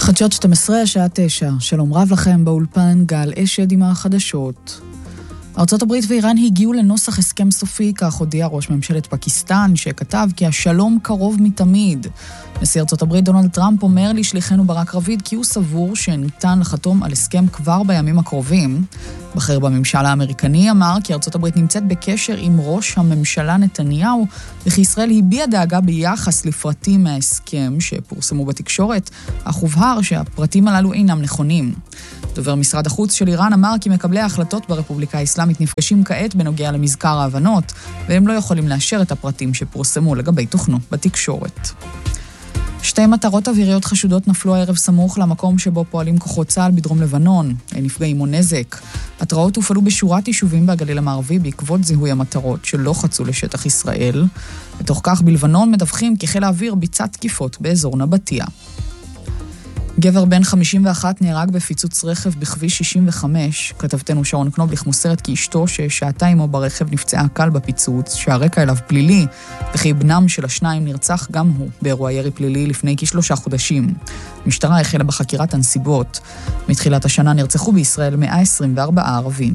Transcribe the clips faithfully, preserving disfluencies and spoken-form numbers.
חדשות שתים עשרה, השעה תשע. שלום רב לכם באולפן, גל אשד עם החדשות. ארצות הברית ואיראן הגיעו לנוסח הסכם סופי, כך הודיע ראש ממשלת פקיסטן, שכתב כי השלום קרוב מתמיד. נשיא ארצות הברית דונלד טראמפ אומר לשליחנו ברק רביד כי הוא סבור שניתן לחתום על הסכם כבר בימים הקרובים. בכיר בממשל האמריקני אמר כי ארצות הברית נמצאת בקשר עם ראש הממשלה נתניהו, וכי ישראל הביעה דאגה ביחס לפרטים מההסכם שפורסמו בתקשורת, אך הובהר שהפרטים הללו אינם נכונים. דובר משרד החוץ של איראן אמר כי מקבלי ההחלטות ברפובליקה האסלאמית נפגשים כעת בנוגע למזכר ההבנות, והם לא יכולים לאשר את הפרטים שפורסמו לגבי תוכנו בתקשורת. שתי מטרות אוויריות חשודות נפלו הערב סמוך למקום שבו פועלים כוחות צה"ל בדרום לבנון. אין נפגעים או נזק. התראות הופעלו בשורת יישובים בגליל המערבי בעקבות זיהוי המטרות שלא חצו לשטח ישראל. בתוך כך בלבנון מדווחים כי חיל האוויר ביצע תקיפות באזור נבטיה. גבר בן חמישים ואחת נהרג בפיצוץ רכב בכביש שישים וחמש. כתבתנו שרון קנובליך מוסרת כי אשתו ששעתה עמו ברכב נפצעה קל בפיצוץ, שהרקע אליו פלילי, וכי בנם של השניים נרצח גם הוא באירוע ירי פלילי לפני כשלושה חודשים. המשטרה החלה בחקירת הנסיבות. מתחילת השנה נרצחו בישראל מאה עשרים וארבעה ערבים.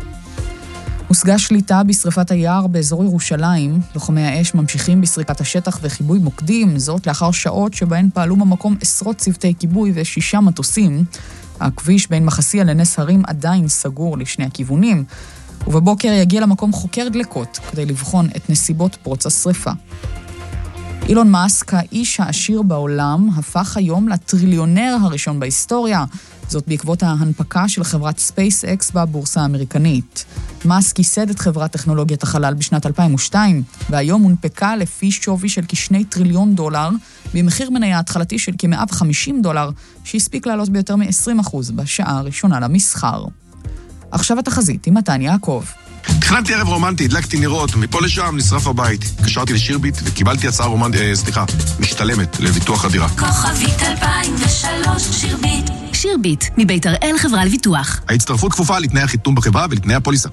הושגה שליטה בשריפת היער באזור ירושלים. לוחמי האש ממשיכים בסריקת השטח וחיבוי מוקדים, זאת לאחר שעות שבהן פעלו במקום עשרות צוותי כיבוי ושישה מטוסים. הכביש בין מחסיה לנס הרים עדיין סגור לשני הכיוונים, ובבוקר יגיע למקום חוקר דלקות כדי לבחון את נסיבות פרוץ השריפה. אילון מאסק, האיש העשיר בעולם, הפך היום לטריליונר הראשון בהיסטוריה, זאת בעקבות ההנפקה של חברת SpaceX בבורסה האמריקנית. מאסק ייסד את חברת טכנולוגיית החלל בשנת אלפיים ושתיים, והיום הונפקה לפי שווי של כשני טריליון דולר, במחיר מניה התחלתי של כ-מאה וחמישים דולר, שהספיק לעלות ביותר מ-עשרים אחוז בשעה הראשונה למסחר. עכשיו התחזית עם מתן יעקב. תכננתי ערב רומנטי, הדלקתי נרות, מפה לשם נשרף הבית. קשרתי לשירביט וקיבלתי הצעה רומנטית, אה, סליחה, משתלמת לביטוח הדירה. כוכבית אלפיים ושלוש שירביט. שירביט, מבית הראל חברה לביטוח. ההצטרפות כפופה לתנאי החיתום בחברה ולתנאי הפוליסה.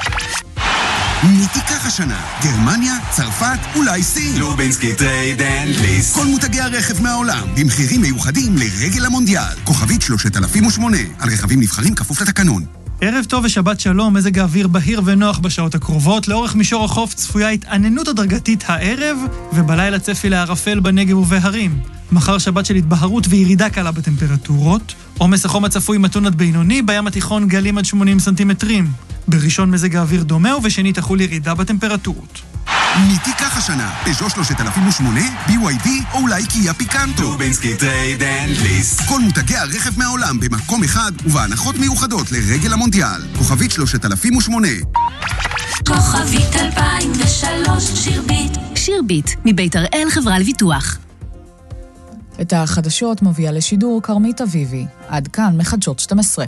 מי תיקח השנה? גרמניה, צרפת, אולי סין? לובינסקי טרייד אנד ליסט. כל מותגי הרכב מהעולם, במחירים מיוחדים לרגל המונדיאל. כוכבית שלושת אלפים ושמונה, על רכבים נבחרים כפוף לתקנון. ערב טוב ושבת שלום, מזג האוויר בהיר ונוח בשעות הקרובות. לאורך מישור החוף צפויה התעננות הדרגתית הערב, ובלילה צפי לערפל בנגב ובהרים. מחר שבת של התבהרות וירידה קלה בטמפרטורות. עומס החום הצפוי מתון עד בינוני, בים התיכון גלים עד שמונים סנטימטרים. בראשון מזג האוויר דומה ובשני תחול ירידה בטמפרטורות. מי תיקח השנה? פז'ו שלושת אלפים ושמונה, בי וואי די או אולי קיה פיקנטו. לובינסקי טרייד אנד ליסט. כל מותגי הרכב מהעולם במקום אחד ובהנחות מיוחדות לרגל המונדיאל. כוכבית שלושת אלפים ושמונה. כוכבית אלפיים ושלוש שירביט. שירביט, מבית הראל חברה לביטוח. את החדשות מביאה לשידור קרמית אביבי. עד כאן מחדשות שתים עשרה.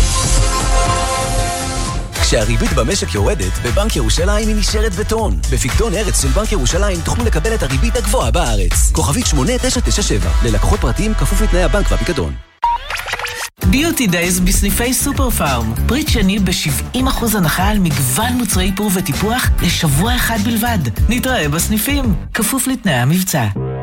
כשהריבית במשק יורדת, בבנק ירושלים היא נשארת בטון. בפיקדון ארץ של בנק ירושלים תוכלו לקבל את הריבית הגבוהה בארץ. כוכבית שמונה תשע תשע שבע, ללקוחות פרטיים כפוף לתנאי הבנק והפיקדון. ביוטי דייז בסניפי סופר פארם. פריט שני ב-שבעים אחוז הנחה על מגוון מוצרי איפור וטיפוח לשבוע אחד בלבד. נתראה בסניפים, כפוף לתנאי המבצע.